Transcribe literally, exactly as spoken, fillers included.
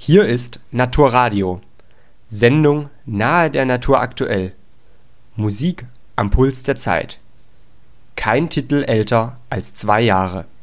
Hier ist Naturradio. Sendung nahe der Natur aktuell. Musik am Puls der Zeit. Kein Titel älter als zwei Jahre